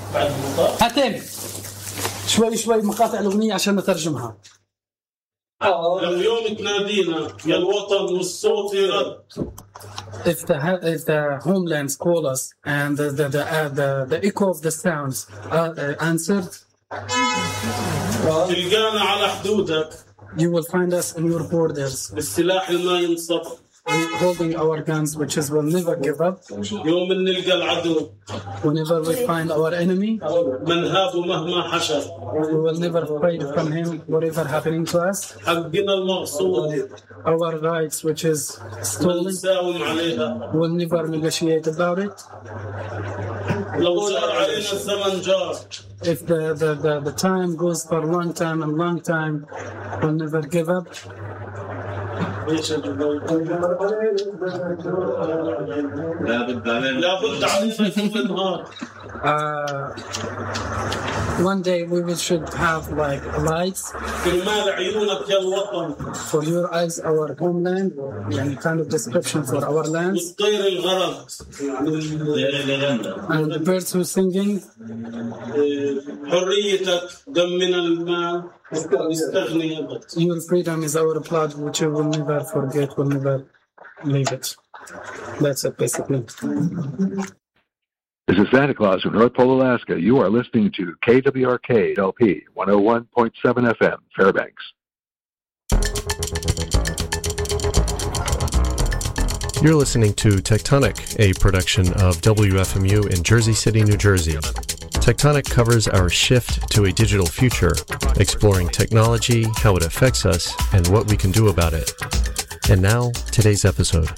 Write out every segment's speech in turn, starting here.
حاتم شوي مقاطع الأغنية عشان نترجمها. لو يوم تنادينا يا الوطن والصوت يرد. If the homelands call us and the echo of the sounds answered, تلقانا على حدودك. You will find us in your borders. بالسلاح ما ينصف. Holding our guns, which is we'll never give up. يوم نلقى العدو. Whenever we find our enemy, منهاب مهما حشر. we will never fight from him, whatever happening to us. حقنا المغصوب. Our rights, which is stolen, نساوم عليها. we'll never negotiate about it. لو جار علينا الزمن جار. If the time goes for a long time, we'll never give up. لابد علينا كل نهار. One day we should have like lights كرمال عيونك يا الوطن. for your eyes, our homeland, يعني kind of description for our land. والطير الغرق. And the birds who singing. حريتك دمنا الماء. نستغني أبد. Your freedom is our blood, which you will never forget, will never leave it. That's it, basically. This is Santa Claus from North Pole, Alaska. You are listening to KWRK LP 101.7 FM, Fairbanks. You're listening to Tectonic, a production of WFMU in Jersey City, New Jersey. Tectonic covers our shift to a digital future, exploring technology, how it affects us, and what we can do about it. And now, today's episode.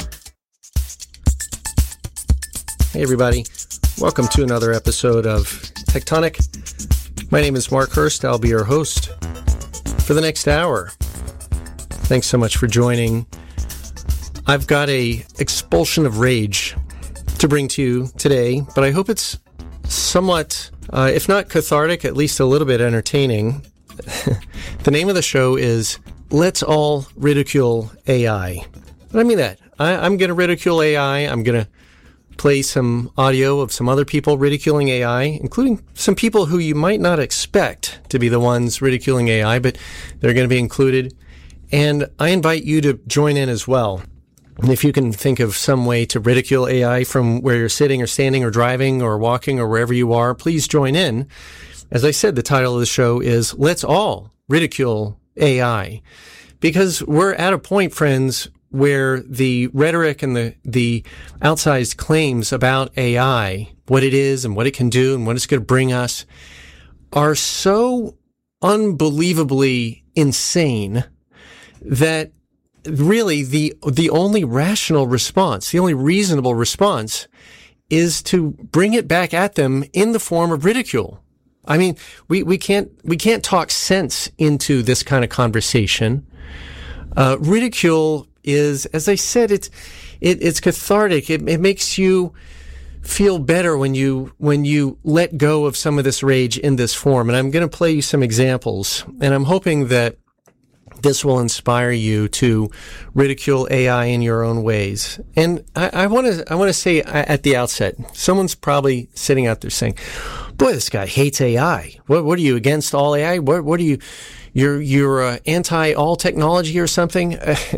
Hey everybody, welcome to another episode of Tectonic. My name is Mark Hurst. I'll be your host for the next hour. Thanks so much for joining. I've got a expulsion of rage to bring to you today, but I hope it's somewhat, if not cathartic, at least a little bit entertaining. The name of the show is Let's All Ridicule AI. What do I mean that? I'm going to ridicule AI. I'm going to play some audio of some other people ridiculing AI, including some people who you might not expect to be the ones ridiculing AI, but they're going to be included. And I invite you to join in as well. If you can think of some way to ridicule AI from where you're sitting or standing or driving or walking or wherever you are, please join in. As I said, the title of the show is Let's All Ridicule AI. Because we're at a point, friends, where the rhetoric and the outsized claims about AI, what it is and what it can do and what it's going to bring us, are so unbelievably insane that really the only rational response, the only reasonable response is to bring it back at them in the form of ridicule. I mean, we can't talk sense into this kind of conversation. Ridicule is, as I said, it's cathartic. It makes you feel better when you let go of some of this rage in this form. And I'm going to play you some examples, and I'm hoping that this will inspire you to ridicule AI in your own ways. And I want to say at the outset, someone's probably sitting out there saying, "Boy, this guy hates AI. What are you, against all AI? What are you? You're anti all technology or something?"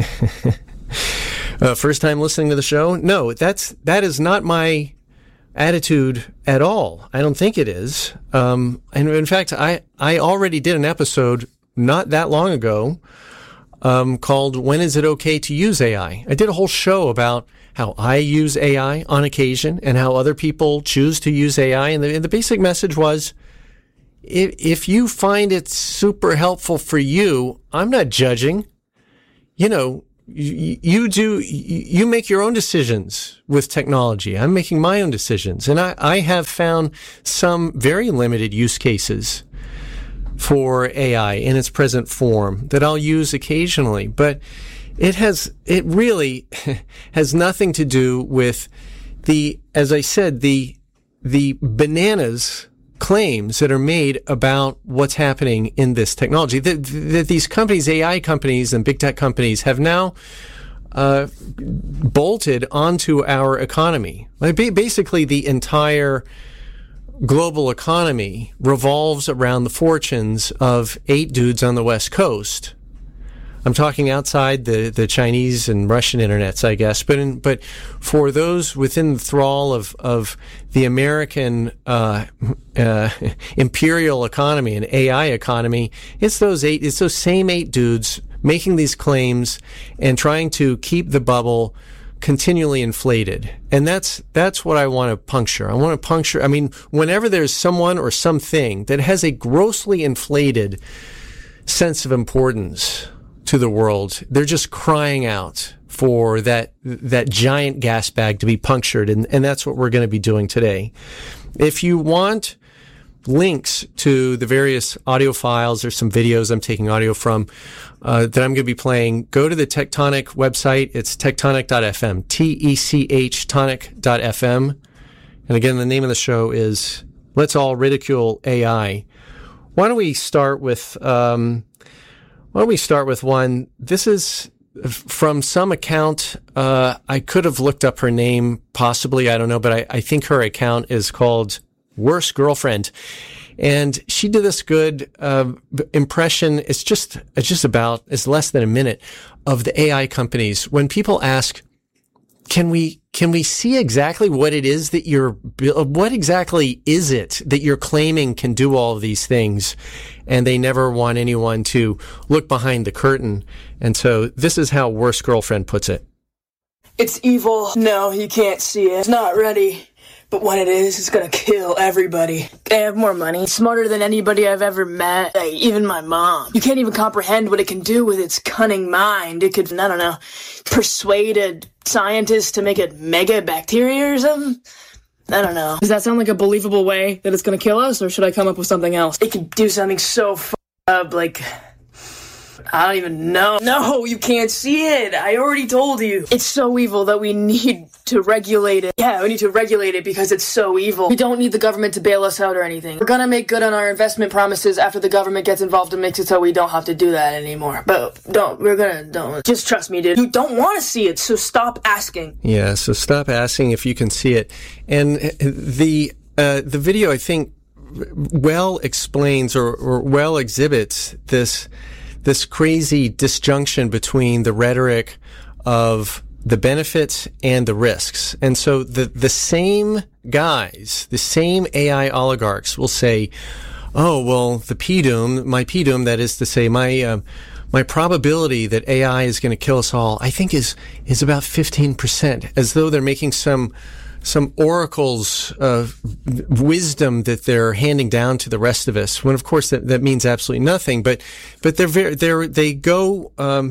First time listening to the show? No, that is not my attitude at all. I don't think it is. And in fact, I already did an episode not that long ago, called When Is It Okay to Use AI? I did a whole show about how I use AI on occasion and how other people choose to use AI. And the basic message was, if you find it super helpful for you, I'm not judging. You know, you make your own decisions with technology. I'm making my own decisions. And I have found some very limited use cases for AI in its present form that I'll use occasionally, but it really has nothing to do with as I said, the bananas claims that are made about what's happening in this technology. That these companies, AI companies and big tech companies, have now bolted onto our economy. Like basically the entire global economy revolves around the fortunes of 8 dudes on the West Coast. I'm talking outside the Chinese and Russian internets, I guess. But for those within the thrall of the American imperial economy and AI economy, it's those same 8 dudes making these claims and trying to keep the bubble continually inflated. And that's what I want to puncture. I mean, whenever there's someone or something that has a grossly inflated sense of importance to the world, they're just crying out for that giant gas bag to be punctured. And that's what we're going to be doing today. If you want links to the various audio files or some videos I'm taking audio from that I'm going to be playing, go to the Tectonic website. It's tectonic.fm, TECH tonic.fm. And again, the name of the show is Let's All Ridicule AI. Why don't we start with one? This is from some account. I could have looked up her name, possibly. I don't know, but I think her account is called Worst Girlfriend. And she did this good impression. It's less than a minute of the AI companies. When people ask, can we see exactly what it is that what exactly is it that you're claiming can do all of these things? And they never want anyone to look behind the curtain. And so this is how Worst Girlfriend puts it. It's evil. No, you can't see it. It's not ready. But when it is, it's gonna kill everybody. They have more money, smarter than anybody I've ever met, like, even my mom. You can't even comprehend what it can do with its cunning mind. It could, I don't know, persuade a scientist to make a mega bacteria or something? I don't know. Does that sound like a believable way that it's gonna kill us, or should I come up with something else? It could do something so f***ed up, like, I don't even know. No, you can't see it. I already told you. It's so evil that we need to regulate it. Yeah, we need to regulate it because it's so evil. We don't need the government to bail us out or anything. We're gonna make good on our investment promises after the government gets involved and makes it so we don't have to do that anymore. But don't. Just trust me, dude. You don't want to see it, so stop asking. Yeah, so stop asking if you can see it. And the video, I think, well explains or well exhibits this crazy disjunction between the rhetoric of the benefits and the risks. And so the same guys, the same AI oligarchs will say, oh, well, my PDOOM, that is to say, my probability that AI is going to kill us all, I think is about 15%, as though they're making some oracles of wisdom that they're handing down to the rest of us. When of course that means absolutely nothing. But they go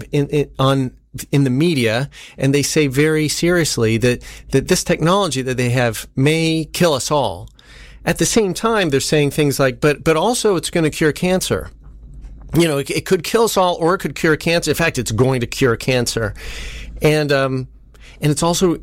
in the media and they say very seriously that this technology that they have may kill us all. At the same time, they're saying things like, but also it's going to cure cancer. You know, it could kill us all, or it could cure cancer. In fact, it's going to cure cancer, and it's also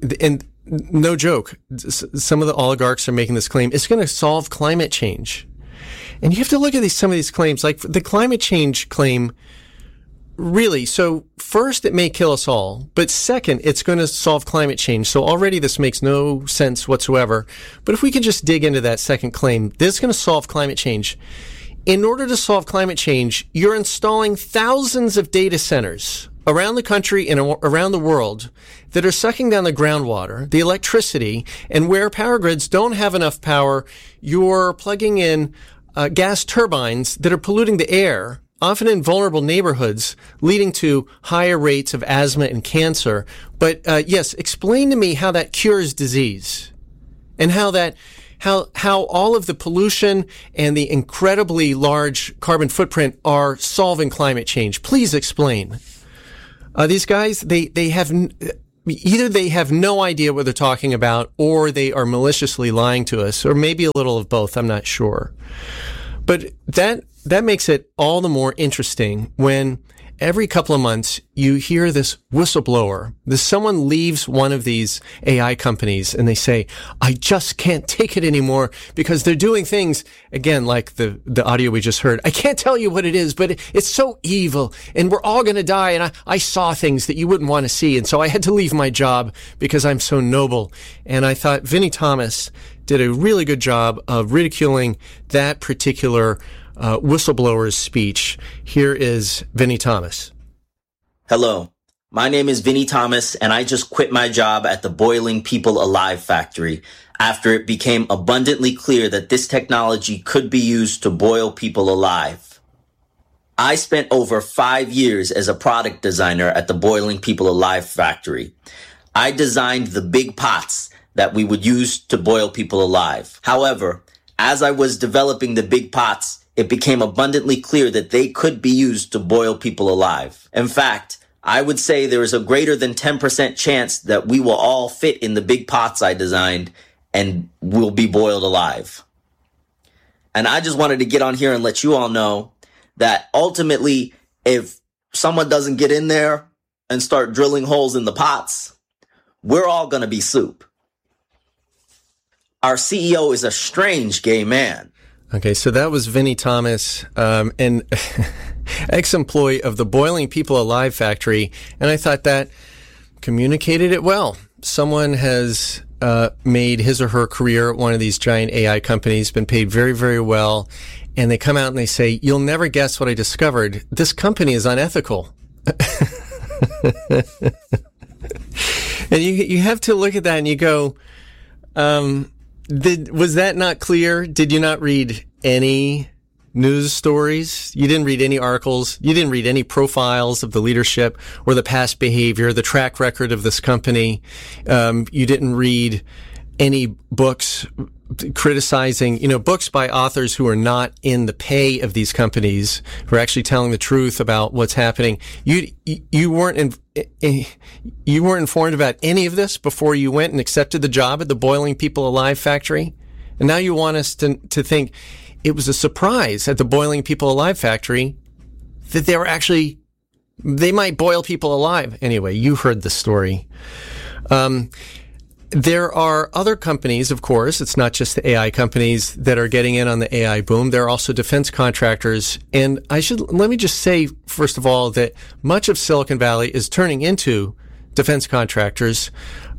no joke, some of the oligarchs are making this claim, it's going to solve climate change. And you have to look at some of these claims, like the climate change claim, really. So first, it may kill us all, but second, it's going to solve climate change. So already this makes no sense whatsoever. But if we can just dig into that second claim, this is going to solve climate change. In order to solve climate change, you're installing thousands of data centers around the country and around the world that are sucking down the groundwater, the electricity, and where power grids don't have enough power, you're plugging in gas turbines that are polluting the air, often in vulnerable neighborhoods, leading to higher rates of asthma and cancer. But yes, explain to me how that cures disease, and how all of the pollution and the incredibly large carbon footprint are solving climate change. Please explain. These guys, they have no idea what they're talking about, or they are maliciously lying to us, or maybe a little of both. I'm not sure. But that makes it all the more interesting when every couple of months you hear this whistleblower. Someone leaves one of these AI companies and they say, I just can't take it anymore because they're doing things, again, like the audio we just heard. I can't tell you what it is, but it's so evil and we're all going to die. And I saw things that you wouldn't want to see. And so I had to leave my job because I'm so noble. And I thought, Vinnie Thomas, did a really good job of ridiculing that particular whistleblower's speech. Here is Vinnie Thomas. Hello, my name is Vinnie Thomas, and I just quit my job at the Boiling People Alive factory after it became abundantly clear that this technology could be used to boil people alive. I spent over 5 years as a product designer at the Boiling People Alive factory. I designed the big pots that we would use to boil people alive. However, as I was developing the big pots, it became abundantly clear that they could be used to boil people alive. In fact, I would say there is a greater than 10% chance that we will all fit in the big pots I designed and will be boiled alive. And I just wanted to get on here and let you all know that ultimately, if someone doesn't get in there and start drilling holes in the pots, we're all going to be soup. Our CEO is a strange gay man. Okay, so that was Vinnie Thomas, an ex-employee of the Boiling People Alive factory, and I thought that communicated it well. Someone has made his or her career at one of these giant AI companies, been paid very, very well, and they come out and they say, "You'll never guess what I discovered. This company is unethical." And you have to look at that and you go, was that not clear? Did you not read any news stories? You didn't read any articles. You didn't read any profiles of the leadership or the past behavior, the track record of this company. You didn't read any books criticizing, books by authors who are not in the pay of these companies, who are actually telling the truth about what's happening. You weren't informed about any of this before you went and accepted the job at the Boiling People Alive factory. And now you want us to think it was a surprise at the Boiling People Alive factory that they might boil people alive. Anyway, you heard the story. There are other companies, of course. It's not just the AI companies that are getting in on the AI boom. There are also defense contractors. And let me just say, first of all, that much of Silicon Valley is turning into defense contractors,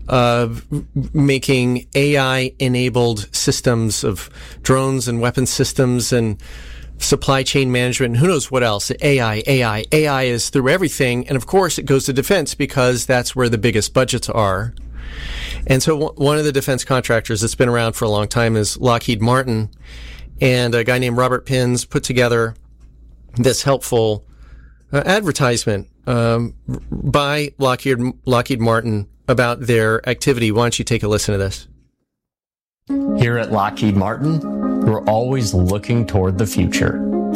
making AI-enabled systems of drones and weapon systems and supply chain management, and who knows what else. AI is through everything. And of course, it goes to defense because that's where the biggest budgets are. And so one of the defense contractors that's been around for a long time is Lockheed Martin. And a guy named Robert Pins put together this helpful advertisement by Lockheed Martin about their activity. Why don't you take a listen to this? Here at Lockheed Martin, we're always looking toward the future.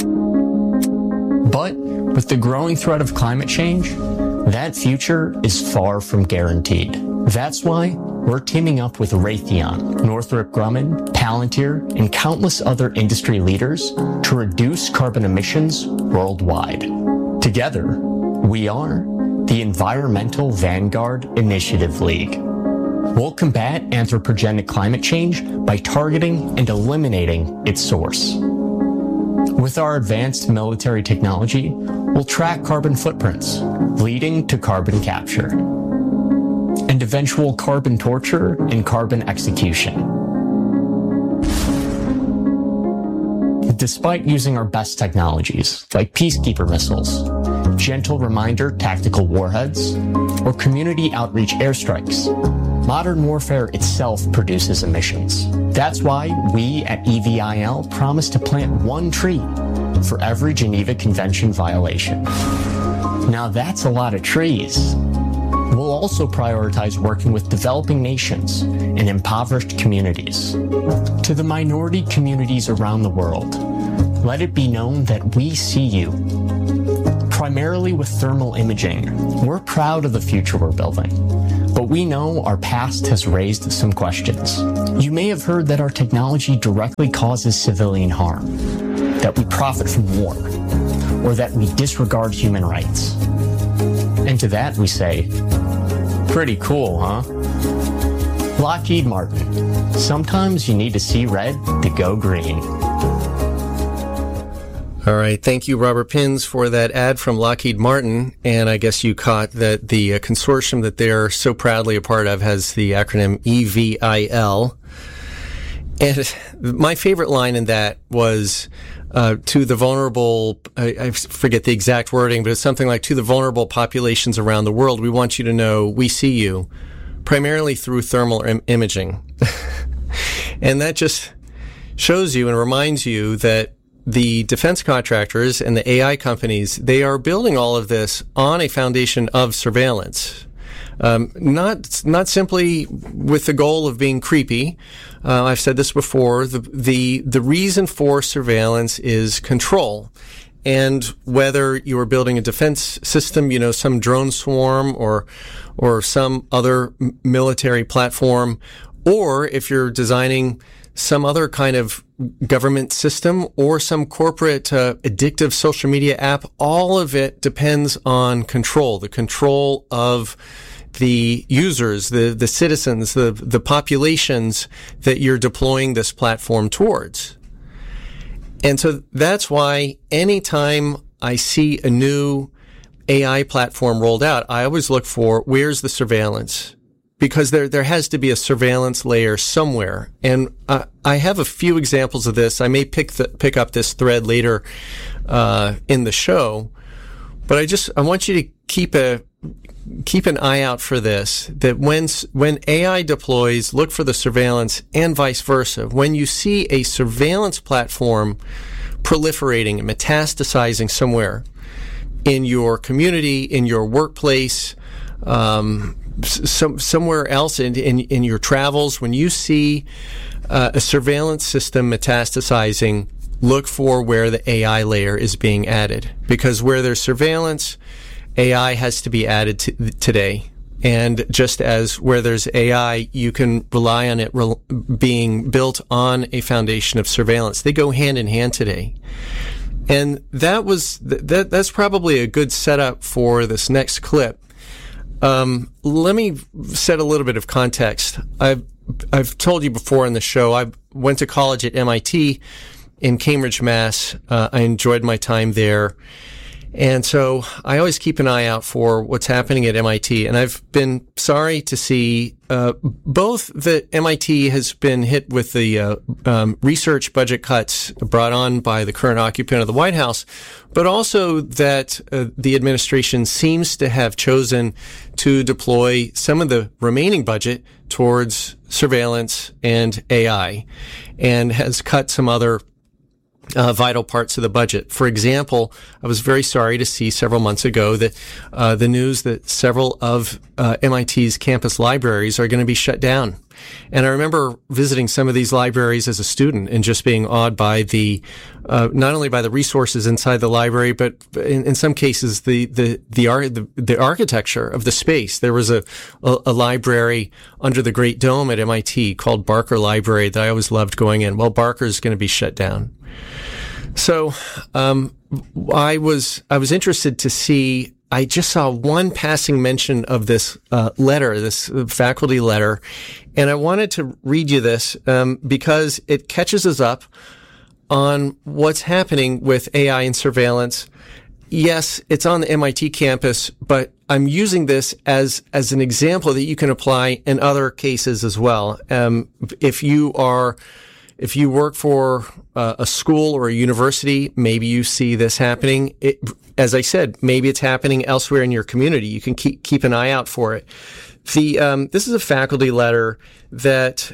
But with the growing threat of climate change, that future is far from guaranteed. That's why we're teaming up with Raytheon, Northrop Grumman, Palantir, and countless other industry leaders to reduce carbon emissions worldwide. Together, we are the Environmental Vanguard Initiative League. We'll combat anthropogenic climate change by targeting and eliminating its source. With our advanced military technology, we'll track carbon footprints, leading to carbon capture, and eventual carbon torture and carbon execution. Despite using our best technologies, like Peacekeeper missiles, gentle reminder tactical warheads, or community outreach airstrikes, modern warfare itself produces emissions. That's why we at EVIL promise to plant 1 tree for every Geneva Convention violation. Now that's a lot of trees. We'll also prioritize working with developing nations and impoverished communities. To the minority communities around the world, let it be known that we see you. Primarily with thermal imaging, we're proud of the future we're building. But we know our past has raised some questions. You may have heard that our technology directly causes civilian harm, that we profit from war, or that we disregard human rights. And to that we say, pretty cool, huh? Lockheed Martin. Sometimes you need to see red to go green. All right. Thank you, Robert Pins, for that ad from Lockheed Martin. And I guess you caught that the consortium that they're so proudly a part of has the acronym EVIL. And my favorite line in that was to the vulnerable, I forget the exact wording, but it's something like, to the vulnerable populations around the world, we want you to know we see you, primarily through thermal imaging. And that just shows you and reminds you that the defense contractors and the AI companies, they are building all of this on a foundation of surveillance. Not simply with the goal of being creepy. I've said this before. The reason for surveillance is control. And whether you are building a defense system, some drone swarm or some other military platform, or if you're designing some other kind of government system or some corporate addictive social media app, all of it depends on control, the control of the users, the citizens, the populations that you're deploying this platform towards. And so that's why anytime I see a new AI platform rolled out, I always look for, where's the surveillance? Because there has to be a surveillance layer somewhere. And I have a few examples of this. I may pick up this thread later in the show, but I want you to keep an eye out for this, that when AI deploys, look for the surveillance, and vice versa. When you see a surveillance platform proliferating and metastasizing somewhere in your community, in your workplace, somewhere else in your travels, when you see a surveillance system metastasizing, look for where the AI layer is being added. Because where there's surveillance, AI has to be added today. And just as where there's AI, you can rely on it being built on a foundation of surveillance. They go hand in hand today. And that's probably a good setup for this next clip. Let me set a little bit of context. I've told you before in the show, I went to college at MIT in Cambridge, Mass. I enjoyed my time there. And so I always keep an eye out for what's happening at MIT. And I've been sorry to see both that MIT has been hit with the research budget cuts brought on by the current occupant of the White House, but also that the administration seems to have chosen to deploy some of the remaining budget towards surveillance and AI, and has cut some other vital parts of the budget. For example, I was very sorry to see several months ago that the news that several of MIT's campus libraries are going to be shut down. And I remember visiting some of these libraries as a student and just being awed by not only by the resources inside the library, but in some cases the architecture of the space. There was a library under the Great Dome at MIT called Barker Library that I always loved going in. Well, Barker is going to be shut down. So I was interested to see. I just saw one passing mention of this letter, this faculty letter, and I wanted to read you this because it catches us up on what's happening with AI and surveillance. Yes, it's on the MIT campus, but I'm using this as an example that you can apply in other cases as well. If you work for a school or a university, maybe you see this happening. As I said, maybe it's happening elsewhere in your community. You can keep an eye out for it. This is a faculty letter that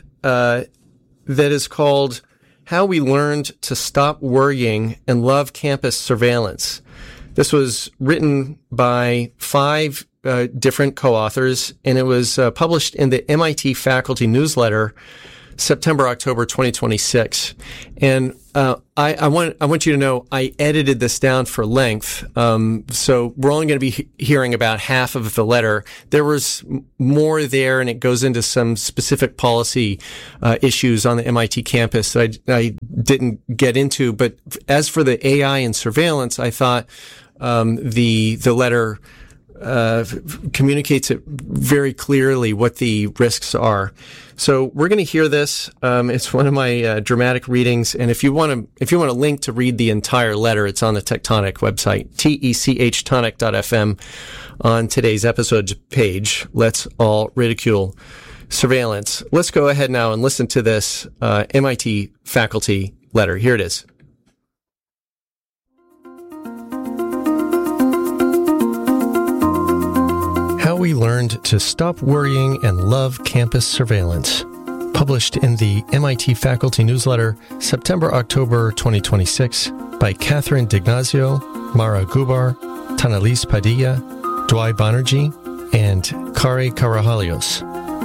is called "How We Learned to Stop Worrying and Love Campus Surveillance." This was written by 5 different co-authors, and it was published in the MIT Faculty Newsletter, September-October 2026. And I want you to know I edited this down for length. So we're only going to be hearing about half of the letter. There was more there, and it goes into some specific policy issues on the MIT campus that I didn't get into. But as for the AI and surveillance, I thought the letter communicates it very clearly what the risks are. So we're going to hear this. It's one of my dramatic readings, and if you want to link to read the entire letter, it's on the Tectonic website, techtonic.fm, on today's episode page. Let's all ridicule surveillance. Let's go ahead now and listen to this MIT faculty letter. Here it is. How we learned to stop worrying and love campus surveillance. Published in the MIT Faculty Newsletter, September-October 2026, by Catherine D'Ignazio, Mara Gubar, Tanalis Padilla, Dwight Banerjee, and Kari Karahalios.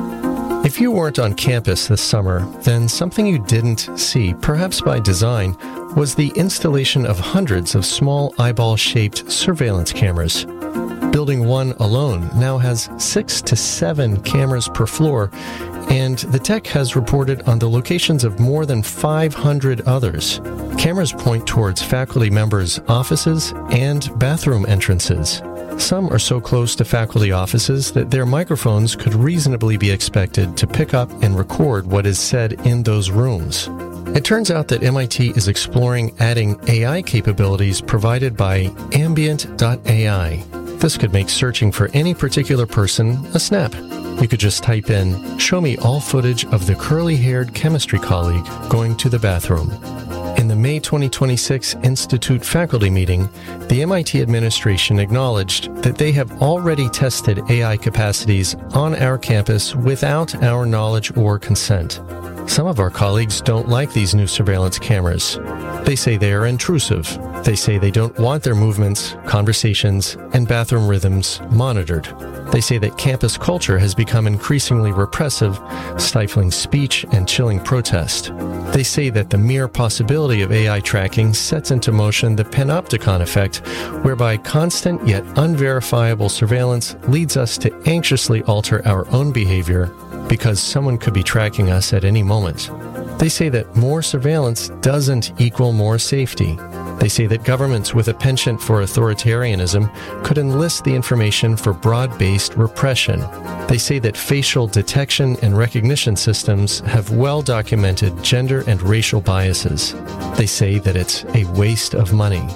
If you weren't on campus this summer, then something you didn't see, perhaps by design, was the installation of hundreds of small eyeball-shaped surveillance cameras. Building 1 alone now has 6 to 7 cameras per floor, and the tech has reported on the locations of more than 500 others. Cameras point towards faculty members' offices and bathroom entrances. Some are so close to faculty offices that their microphones could reasonably be expected to pick up and record what is said in those rooms. It turns out that MIT is exploring adding AI capabilities provided by Ambient.ai. This could make searching for any particular person a snap. You could just type in, "Show me all footage of the curly-haired chemistry colleague going to the bathroom." In the May 2026 Institute faculty meeting, the MIT administration acknowledged that they have already tested AI capacities on our campus without our knowledge or consent. Some of our colleagues don't like these new surveillance cameras. They say they are intrusive. They say they don't want their movements, conversations, and bathroom rhythms monitored. They say that campus culture has become increasingly repressive, stifling speech and chilling protest. They say that the mere possibility of AI tracking sets into motion the panopticon effect, whereby constant yet unverifiable surveillance leads us to anxiously alter our own behavior because someone could be tracking us at any moment. They say that more surveillance doesn't equal more safety. They say that governments with a penchant for authoritarianism could enlist the information for broad-based repression. They say that facial detection and recognition systems have well-documented gender and racial biases. They say that it's a waste of money.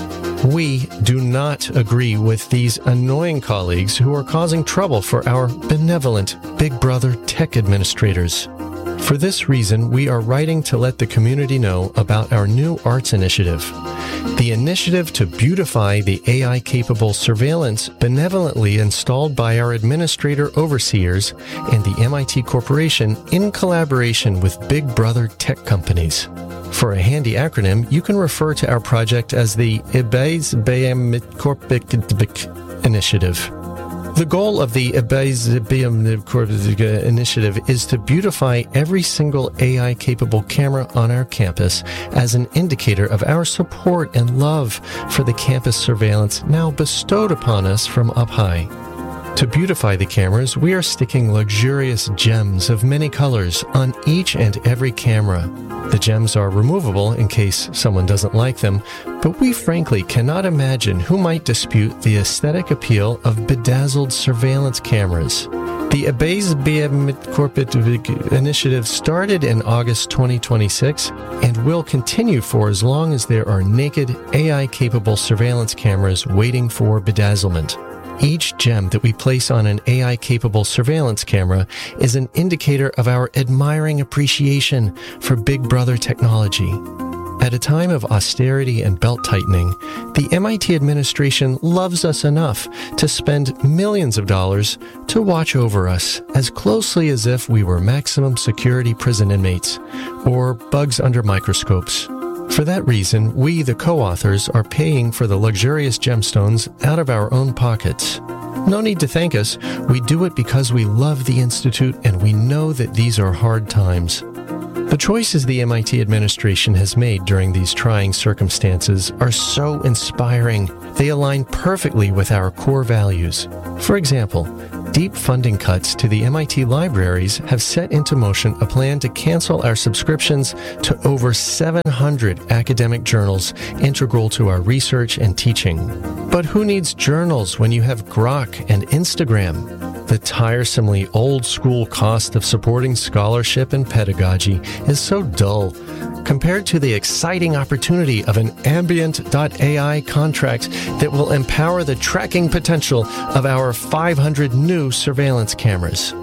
We do not agree with these annoying colleagues who are causing trouble for our benevolent Big Brother tech administrators. For this reason, we are writing to let the community know about our new arts initiative. The initiative to beautify the AI-capable surveillance benevolently installed by our administrator overseers and the MIT Corporation in collaboration with Big Brother tech companies. For a handy acronym, you can refer to our project as the IBAIS-BM Initiative. The goal of the IBAIS-BM Initiative is to beautify every single AI-capable camera on our campus as an indicator of our support and love for the campus surveillance now bestowed upon us from up high. To beautify the cameras, we are sticking luxurious gems of many colors on each and every camera. The gems are removable in case someone doesn't like them, but we frankly cannot imagine who might dispute the aesthetic appeal of bedazzled surveillance cameras. The IBAIS-BM Initiative started in August 2026 and will continue for as long as there are naked, AI-capable surveillance cameras waiting for bedazzlement. Each gem that we place on an AI-capable surveillance camera is an indicator of our admiring appreciation for Big Brother technology. At a time of austerity and belt-tightening, the MIT administration loves us enough to spend millions of dollars to watch over us as closely as if we were maximum security prison inmates or bugs under microscopes. For that reason, we, the co-authors, are paying for the luxurious gemstones out of our own pockets. No need to thank us. We do it because we love the Institute and we know that these are hard times. The choices the MIT administration has made during these trying circumstances are so inspiring. They align perfectly with our core values. For example, deep funding cuts to the MIT libraries have set into motion a plan to cancel our subscriptions to over 700 academic journals integral to our research and teaching. But who needs journals when you have Grok and Instagram? The tiresomely old-school cost of supporting scholarship and pedagogy is so dull compared to the exciting opportunity of an Ambient.ai contract that will empower the tracking potential of our 500 new surveillance cameras.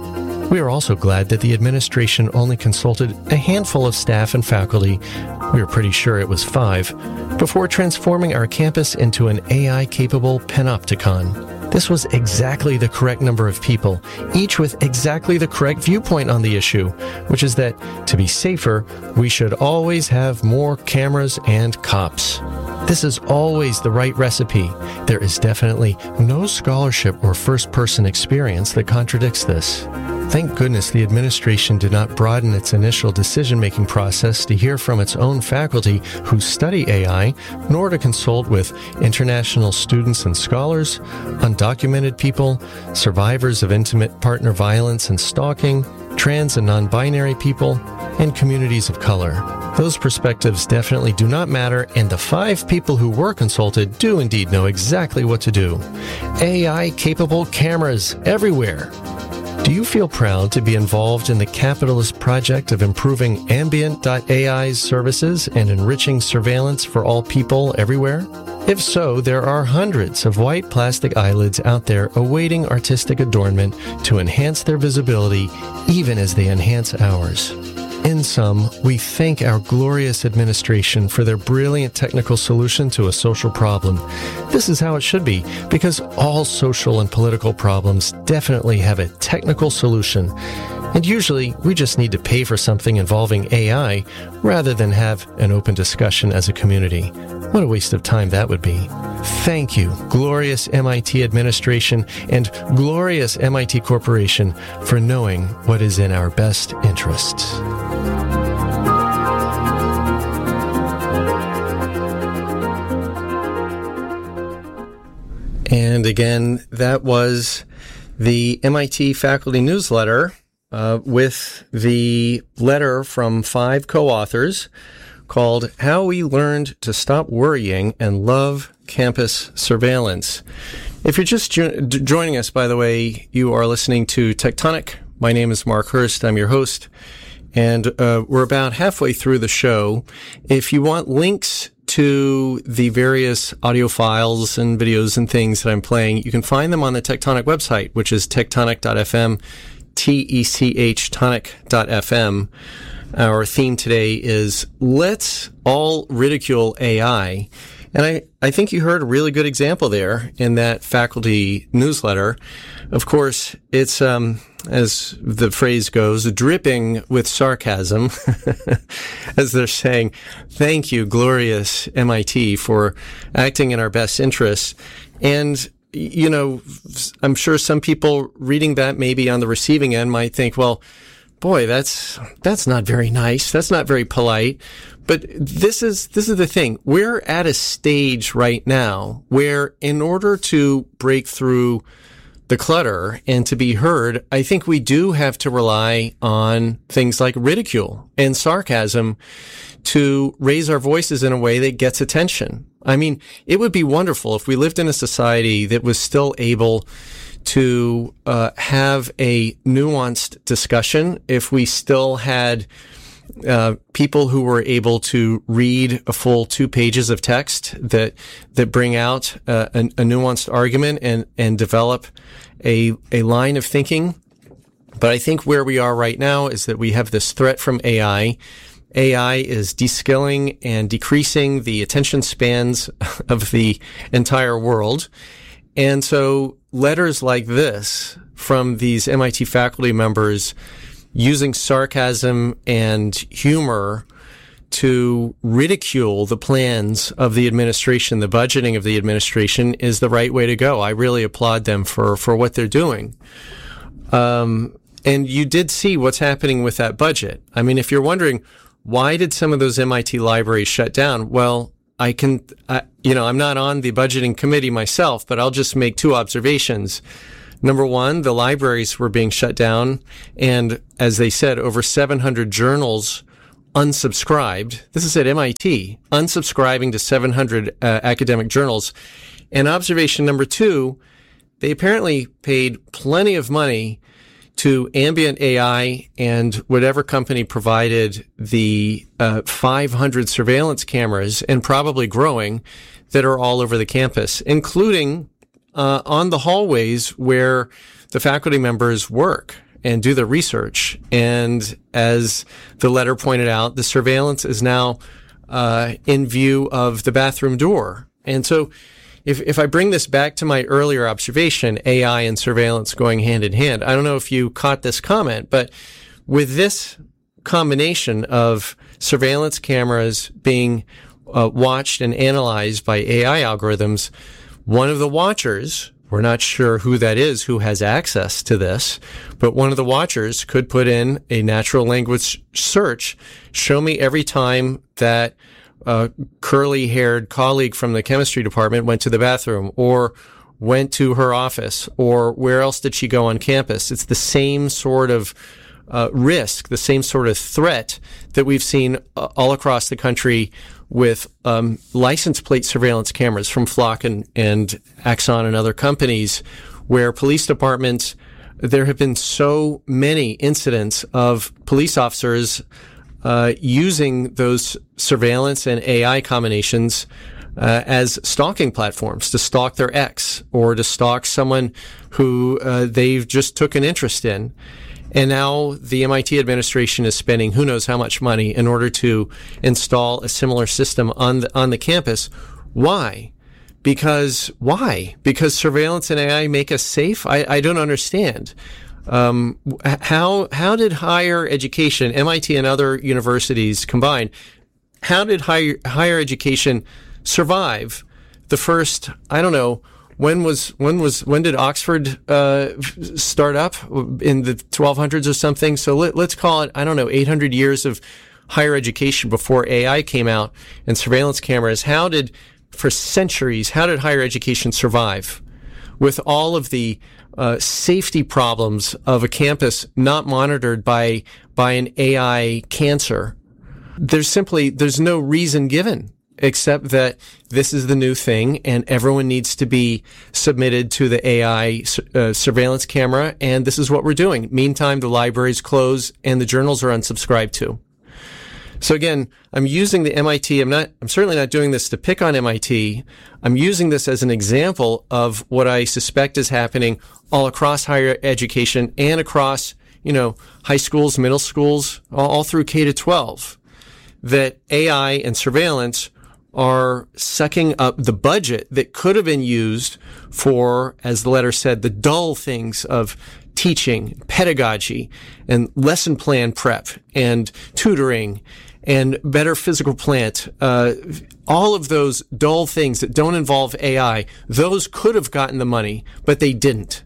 We are also glad that the administration only consulted a handful of staff and faculty, we are pretty sure it was 5, before transforming our campus into an AI-capable panopticon. This was exactly the correct number of people, each with exactly the correct viewpoint on the issue, which is that, to be safer, we should always have more cameras and cops. This is always the right recipe. There is definitely no scholarship or first-person experience that contradicts this. Thank goodness the administration did not broaden its initial decision-making process to hear from its own faculty who study AI, nor to consult with international students and scholars, undocumented people, survivors of intimate partner violence and stalking, trans and non-binary people, and communities of color. Those perspectives definitely do not matter, and the 5 people who were consulted do indeed know exactly what to do. AI-capable cameras everywhere. Do you feel proud to be involved in the capitalist project of improving Ambient.AI's services and enriching surveillance for all people everywhere? If so, there are hundreds of white plastic eyelids out there awaiting artistic adornment to enhance their visibility, even as they enhance ours. In sum, we thank our glorious administration for their brilliant technical solution to a social problem. This is how it should be, because all social and political problems definitely have a technical solution. And usually, we just need to pay for something involving AI rather than have an open discussion as a community. What a waste of time that would be. Thank you, glorious MIT administration and glorious MIT Corporation, for knowing what is in our best interests. And again, that was the MIT faculty newsletter with the letter from 5 co-authors called How We Learned to Stop Worrying and Love Campus Surveillance. If you're just joining us, by the way, you are listening to Tectonic. My name is Mark Hurst. I'm your host. And we're about halfway through the show. If you want links to the various audio files and videos and things that I'm playing, you can find them on the Tectonic website, which is tectonic.fm, T-E-C-H tonic.fm. Our theme today is Let's All Ridicule AI. And I think you heard a really good example there in that faculty newsletter. Of course, it's, as the phrase goes, dripping with sarcasm, as they're saying, thank you, glorious MIT, for acting in our best interests. And, you know, I'm sure some people reading that maybe on the receiving end might think, well, boy, that's not very nice. That's not very polite. But this is the thing. We're at a stage right now where in order to break through the clutter and to be heard, I think we do have to rely on things like ridicule and sarcasm to raise our voices in a way that gets attention. I mean, it would be wonderful if we lived in a society that was still able to have a nuanced discussion, if we still had people who were able to read a full 2 pages of text that bring out a nuanced argument and develop a line of thinking. But I think where we are right now is that we have this threat from AI. AI is deskilling and decreasing the attention spans of the entire world. And so letters like this from these MIT faculty members using sarcasm and humor to ridicule the plans of the administration, the budgeting of the administration, is the right way to go. I really applaud them for what they're doing. And you did see what's happening with that budget. I mean, if you're wondering, why did some of those MIT libraries shut down? Well, I'm not on the budgeting committee myself, but I'll just make 2 observations. Number one, the libraries were being shut down, and as they said, over 700 journals unsubscribed. This is at MIT, unsubscribing to 700 academic journals. And observation number 2, they apparently paid plenty of money to Ambient AI and whatever company provided the 500 surveillance cameras, and probably growing, that are all over the campus, including on the hallways where the faculty members work. and do the research. And as the letter pointed out, the surveillance is now in view of the bathroom door. And so if I bring this back to my earlier observation, AI and surveillance going hand in hand, I don't know if you caught this comment, but with this combination of surveillance cameras being watched and analyzed by AI algorithms, one of the watchers, we're not sure who that is who has access to this, but one of the watchers could put in a natural language search, show me every time that a curly-haired colleague from the chemistry department went to the bathroom or went to her office, or where else did she go on campus. It's the same sort of risk, the same sort of threat that we've seen all across the country with license plate surveillance cameras from Flock and Axon and other companies, where police departments, there have been so many incidents of police officers using those surveillance and AI combinations as stalking platforms to stalk their ex or to stalk someone who they've just took an interest in. And now the MIT administration is spending who knows how much money in order to install a similar system on the campus. Why? Because surveillance and AI make us safe? I don't understand. How did higher education, MIT and other universities combined, how did higher education survive the first, I don't know, when did Oxford start up? In the 1200s or something? So let's call it, I don't know, 800 years of higher education before AI came out and surveillance cameras. For centuries, how did higher education survive with all of the safety problems of a campus not monitored by an AI cancer? There's no reason given, except that this is the new thing and everyone needs to be submitted to the AI surveillance camera, and this is what we're doing. Meantime, the libraries close and the journals are unsubscribed to. So again, I'm using the MIT. I'm certainly not doing this to pick on MIT. I'm using this as an example of what I suspect is happening all across higher education and across, high schools, middle schools, all through K to 12, that AI and surveillance are sucking up the budget that could have been used for, as the letter said, the dull things of teaching, pedagogy, and lesson plan prep, and tutoring, and better physical plant. All of those dull things that don't involve AI, those could have gotten the money, but they didn't.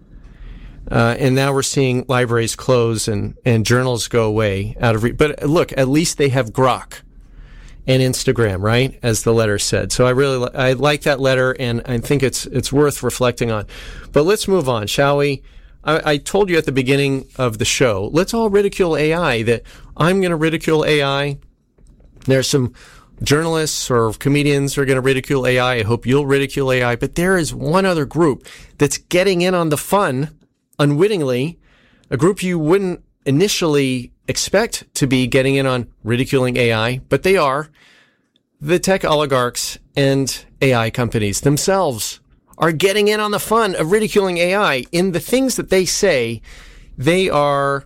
And now we're seeing libraries close and journals go away out of but look, at least they have Grok and Instagram, right? As the letter said. So I like that letter, and I think it's worth reflecting on. But let's move on, shall we? I told you at the beginning of the show, let's all ridicule AI, that I'm going to ridicule AI. There's some journalists or comedians who are going to ridicule AI. I hope you'll ridicule AI. But there is one other group that's getting in on the fun unwittingly, a group you wouldn't initially expect to be getting in on ridiculing AI, but they are. The tech oligarchs and AI companies themselves are getting in on the fun of ridiculing AI. In the things that they say, they are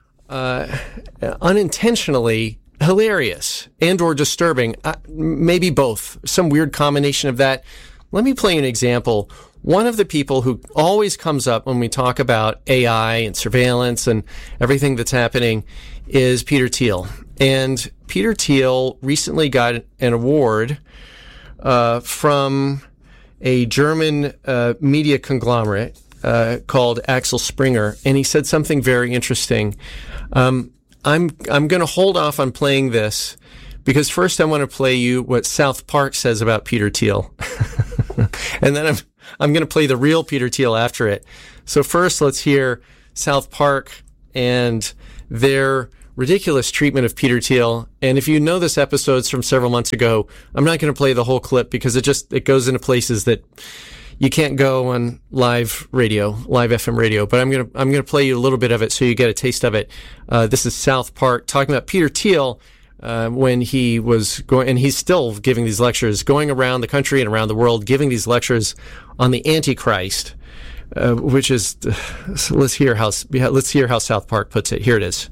unintentionally hilarious and or disturbing, maybe both, some weird combination of that. Let me play an example. One of the people who always comes up when we talk about AI and surveillance and everything that's happening is Peter Thiel. And Peter Thiel recently got an award from a German media conglomerate called Axel Springer, and he said something very interesting. I'm going to hold off on playing this because first I want to play you what South Park says about Peter Thiel, and then I'm going to play the real Peter Thiel after it. So first, let's hear South Park and their ridiculous treatment of Peter Thiel. And if you know this episode's from several months ago, I'm not going to play the whole clip because it goes into places that you can't go on live FM radio. But I'm going to play you a little bit of it so you get a taste of it. This is South Park talking about Peter Thiel when he was going, and he's still giving these lectures, going around the country and around the world, giving these lectures on the Antichrist. which is let's hear how South Park puts it. Here it is.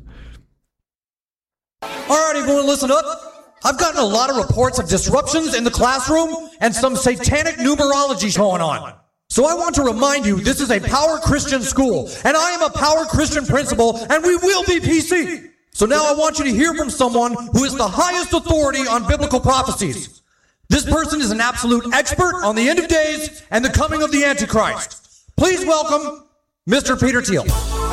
All right, everyone, listen up. I've gotten a lot of reports of disruptions in the classroom and some satanic numerology going on. So I want to remind you, this is a Power Christian school, and I am a Power Christian principal, and we will be PC. So now I want you to hear from someone who is the highest authority on biblical prophecies. This person is an absolute expert on the end of days and the coming of the Antichrist. Please welcome Mr. Peter Thiel.